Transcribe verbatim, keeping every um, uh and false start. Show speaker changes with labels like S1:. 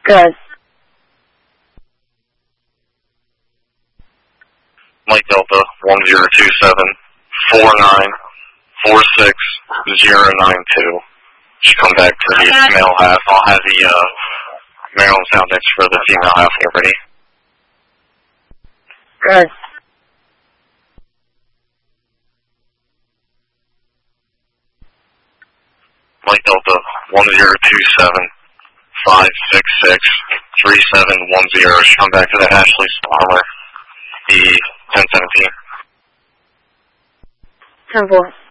S1: Good.
S2: Mike Delta, one zero two seven, four nine, four six, zero nine two. Should come back to the male half. I'll have the uh, Maryland sound next for the female half when you're ready.
S1: Good.
S2: Mike Delta, one zero two seven, five six six, three seven one zero. Should come back to the Ashley Spawner, the ten seventeen.
S1: ten four.